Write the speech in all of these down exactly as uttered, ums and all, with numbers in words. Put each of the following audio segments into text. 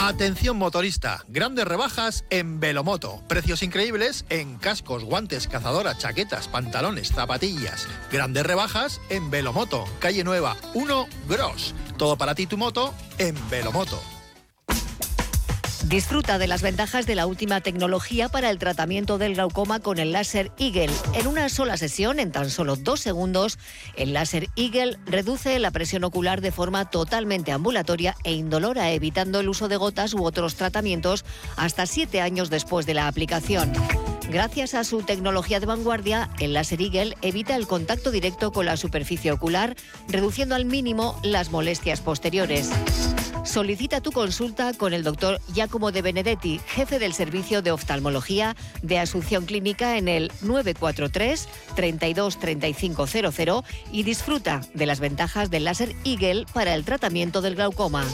Atención motorista, grandes rebajas en Velomoto. Precios increíbles en cascos, guantes, cazadoras, chaquetas, pantalones, zapatillas. Grandes rebajas en Velomoto, calle Nueva, uno Gros. Todo para ti y tu moto en Velomoto. Disfruta de las ventajas de la última tecnología para el tratamiento del glaucoma con el láser Eagle. En una sola sesión, en tan solo dos segundos, el láser Eagle reduce la presión ocular de forma totalmente ambulatoria e indolora, evitando el uso de gotas u otros tratamientos hasta siete años después de la aplicación. Gracias a su tecnología de vanguardia, el láser Eagle evita el contacto directo con la superficie ocular, reduciendo al mínimo las molestias posteriores. Solicita tu consulta con el doctor Giacomo De Benedetti, jefe del Servicio de Oftalmología de Asunción Clínica, en el nueve cuatro tres, treinta y dos, treinta y cinco cero cero y disfruta de las ventajas del láser Eagle para el tratamiento del glaucoma.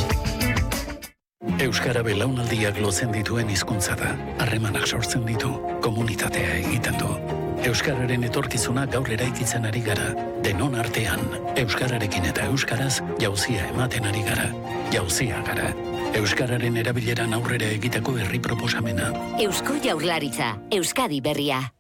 Euskara belaunaldiak lotzen dituen hizkuntza da. Harremanak sortzen ditu, komunitatea egiten du. Euskararen etorkizuna gaur eraikitzen ari gara. Denon artean, euskararekin eta euskaraz jauzia ematen ari gara. Jauzia gara. Euskararen erabileran aurrera egiteko herri proposamena. Eusko Jaurlaritza, Euskadi berria.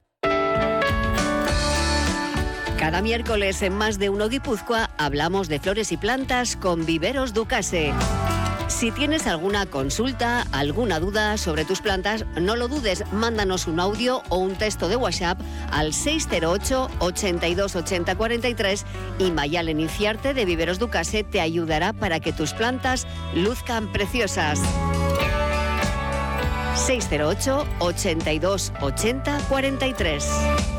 Cada miércoles en Más de Uno Guipúzcoa hablamos de flores y plantas con Viveros Ducase. Si tienes alguna consulta, alguna duda sobre tus plantas, no lo dudes, mándanos un audio o un texto de WhatsApp al seis cero ocho, ochenta y dos, ochenta, cuarenta y tres y Mayalen Inciarte de Viveros Ducase te ayudará para que tus plantas luzcan preciosas. seis cero ocho, ochenta y dos, ochenta, cuarenta y tres.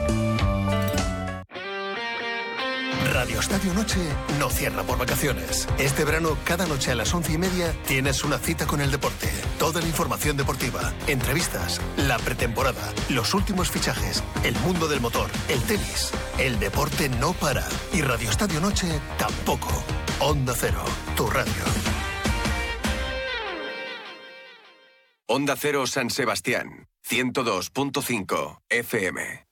Radio Estadio Noche no cierra por vacaciones. Este verano, cada noche a las once y media, tienes una cita con el deporte. Toda la información deportiva, entrevistas, la pretemporada, los últimos fichajes, el mundo del motor, el tenis. El deporte no para. Y Radio Estadio Noche tampoco. Onda Cero, tu radio. Onda Cero San Sebastián, ciento dos punto cinco F M.